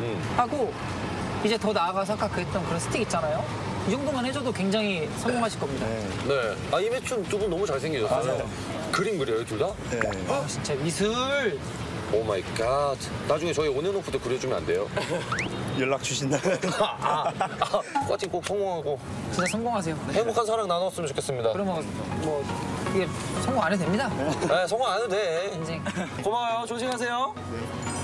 하고 이제 더 나아가서 아까 그랬던 그런 스틱 있잖아요. 이 정도만 해줘도 굉장히 성공하실 겁니다. 네. 아, 이 매춘 두 분 너무 잘생기셨어요. 그림 그려요, 둘 다? 네. 아, 진짜 미술. 오 마이 갓. 나중에 저희 온앤오프도 그려주면 안 돼요? 연락 주신다면. 파이팅 꼭 성공하고 진짜 성공하세요. 네. 행복한 사랑 나눴으면 좋겠습니다. 그러면 뭐 이게 성공 안 해도 됩니다. 네, 성공 안 해도 돼. 인생. 고마워요. 조심하세요.